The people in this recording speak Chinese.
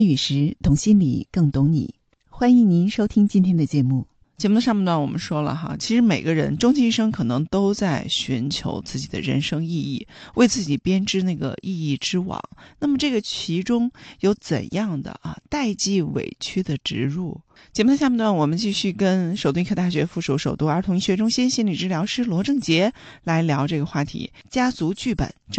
与时懂心理更懂你，欢迎您收听今天的节目。 节目的上半段我们说了哈，其实每个人终其一生可能都在寻求自己的人生意义，为自己编织那个意义之网。那么这个其中有怎样的代际委屈的植入？节目的下半段我们继续跟首都医科大学附属首都儿童医学中心心理治疗师罗正杰来聊这个话题，家族剧本